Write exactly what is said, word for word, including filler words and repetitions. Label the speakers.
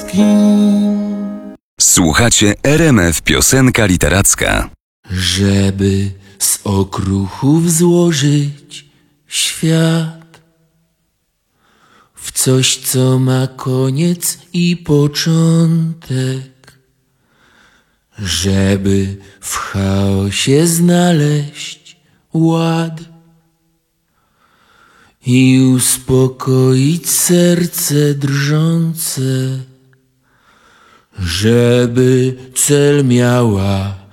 Speaker 1: wszystkim.
Speaker 2: Słuchacie R M F Piosenka Literacka.
Speaker 1: Żeby z okruchów złożyć świat w coś, co ma koniec i początek, żeby w chaosie znaleźć ład i uspokoić serce drżące, żeby cel miała